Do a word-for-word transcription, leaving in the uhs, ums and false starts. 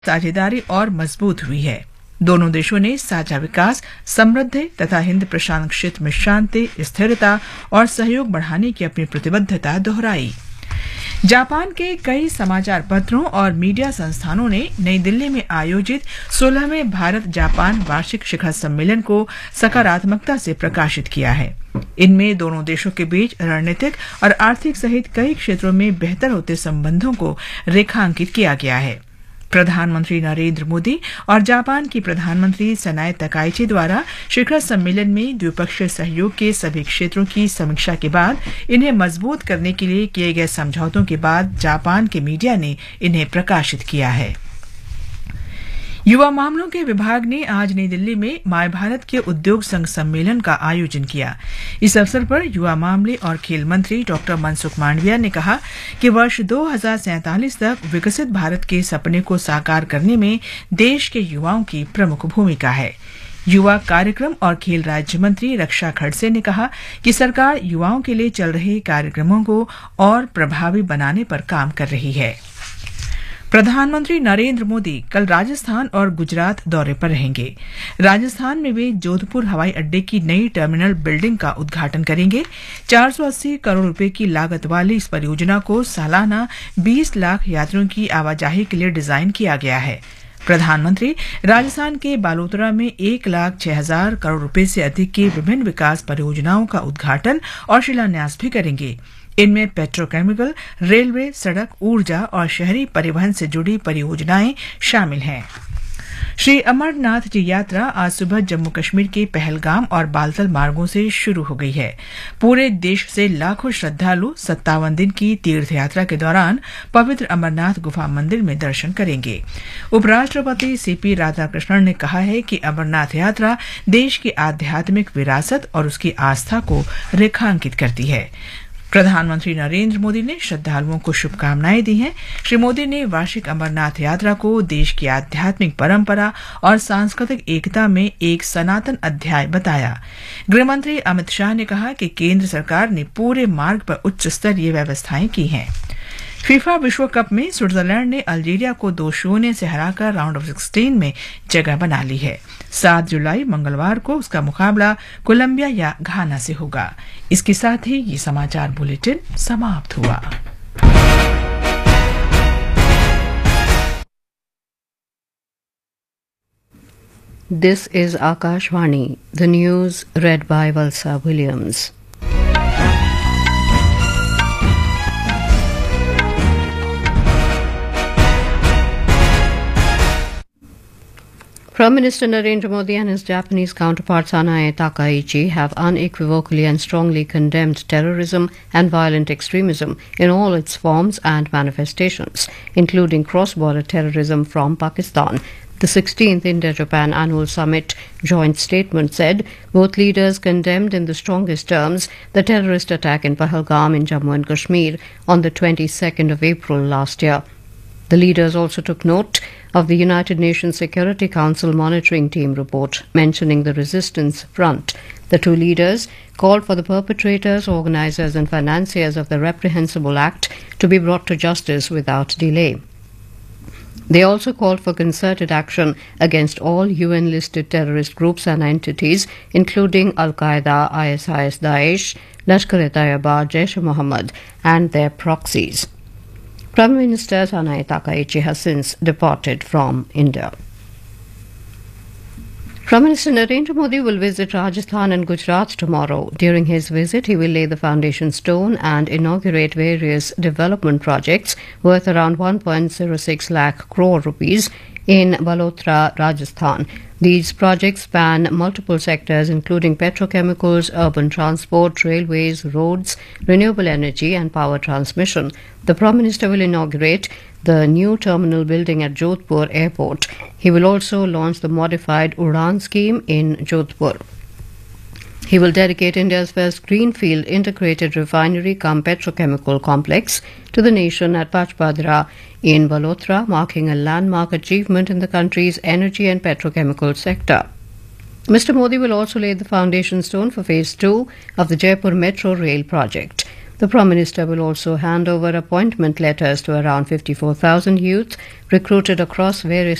साझेदारी और मजबूत हुई है। दोनों देशों ने साझा विकास, समृद्धि तथा हिंद प्रशांत क्षेत्र में शांति, स्थिरता और सहयोग बढ़ाने की अपनी प्रतिबद्धता दोहराई। जापान के कई समाचार पत्रों और मीडिया संस्थानों ने नई दिल्ली में आयोजित सोलहवें भारत जापान वार्षिक शिखर सम्मेलन को सकारात्मकता से प्रकाशित किया है। इनमें दोनों देशों के बीच रणनीतिक और आर्थिक सहित कई क्षेत्रों में बेहतर होते संबंधों को रेखांकित किया गया है। प्रधानमंत्री नरेंद्र मोदी और जापान की प्रधानमंत्री सनाए तकाइची द्वारा शिखर सम्मेलन में द्विपक्षीय सहयोग के सभी क्षेत्रों की समीक्षा के बाद इन्हें मजबूत करने के लिए किए गए समझौतों के बाद जापान के मीडिया ने इन्हें प्रकाशित किया है। युवा मामलों के विभाग ने आज नई दिल्ली में माय भारत के उद्योग संघ सम्मेलन का आयोजन किया। इस अवसर पर युवा मामले और खेल मंत्री डॉक्टर मनसुख मांडविया ने कहा कि वर्ष दो हज़ार सैंतालीस तक विकसित भारत के सपने को साकार करने में देश के युवाओं की प्रमुख भूमिका है। युवा कार्यक्रम और खेल राज्य मंत्री रक्षा खड़से ने कहा कि सरकार युवाओं के लिए चल रहे कार्यक्रमों को और प्रभावी बनाने पर काम कर रही है। प्रधानमंत्री नरेंद्र मोदी कल राजस्थान और गुजरात दौरे पर रहेंगे। राजस्थान में वे जोधपुर हवाई अड्डे की नई टर्मिनल बिल्डिंग का उद्घाटन करेंगे। चार सौ अस्सी करोड़ रुपए की लागत वाली इस परियोजना को सालाना बीस लाख यात्रियों की आवाजाही के लिए डिजाइन किया गया है। प्रधानमंत्री राजस्थान के बालोतरा में एक लाख छह हजार करोड़ रुपए से अधिक की विभिन्न विकास परियोजनाओं का उद्घाटन और शिलान्यास भी करेंगे। इनमें पेट्रोकेमिकल, रेलवे, सड़क, ऊर्जा और शहरी परिवहन से जुड़ी परियोजनाएं शामिल हैं। श्री अमरनाथ जी यात्रा आज सुबह जम्मू कश्मीर के पहलगाम और बालतल मार्गों से शुरू हो गई है। पूरे देश से लाखों श्रद्धालु सत्तावन दिन की तीर्थ यात्रा के दौरान पवित्र अमरनाथ गुफा मंदिर में दर्शन करेंगे। उपराष्ट्रपति सीपी राधाकृष्णन ने कहा है कि अमरनाथ यात्रा देश की आध्यात्मिक विरासत और उसकी आस्था को रेखांकित करती है। प्रधानमंत्री नरेंद्र मोदी ने श्रद्धालुओं को शुभकामनाएं दी हैं। श्री मोदी ने वार्षिक अमरनाथ यात्रा को देश की आध्यात्मिक परंपरा और सांस्कृतिक एकता में एक सनातन अध्याय बताया। गृहमंत्री अमित शाह ने कहा कि केंद्र सरकार ने पूरे मार्ग पर उच्च स्तरीय व्यवस्थाएं की हैं। फीफा विश्व कप में स्विट्जरलैंड ने अल्जीरिया को दो शून्य से हराकर राउंड ऑफ सिक्सटीन में जगह बना ली है। सात जुलाई मंगलवार को उसका मुकाबला कोलंबिया या घाना से होगा। इसके साथ ही ये समाचार बुलेटिन समाप्त हुआ। This is Akashvani, the news read by Valsa Williams. Prime Minister Narendra Modi and his Japanese counterpart Sanae Takaichi have unequivocally and strongly condemned terrorism and violent extremism in all its forms and manifestations, including cross-border terrorism from Pakistan. The sixteenth India-Japan Annual Summit joint statement said both leaders condemned in the strongest terms the terrorist attack in Pahalgam in Jammu and Kashmir on the twenty-second of April last year. The leaders also took note of the United Nations Security Council Monitoring Team report mentioning the resistance front. The two leaders called for the perpetrators, organisers and financiers of the reprehensible act to be brought to justice without delay. They also called for concerted action against all U N-listed terrorist groups and entities, including Al-Qaeda, I S I S Daesh, Lashkar-e-Taiba, Jaish-e-Mohammed and their proxies. Prime Minister Sanae Takaichi has since departed from India. Prime Minister Narendra Modi will visit Rajasthan and Gujarat tomorrow. During his visit, he will lay the foundation stone and inaugurate various development projects worth around one point zero six lakh crore rupees in Balotra, Rajasthan. These projects span multiple sectors including petrochemicals, urban transport, railways, roads, renewable energy and power transmission. The Prime Minister will inaugurate the new terminal building at Jodhpur Airport. He will also launch the modified Udan scheme in Jodhpur. He will dedicate India's first greenfield integrated refinery cum petrochemical complex to the nation at Pachpadra in Balotra, marking a landmark achievement in the country's energy and petrochemical sector. Mister Modi will also lay the foundation stone for phase two of the Jaipur Metro Rail project. The Prime Minister will also hand over appointment letters to around fifty-four thousand youths recruited across various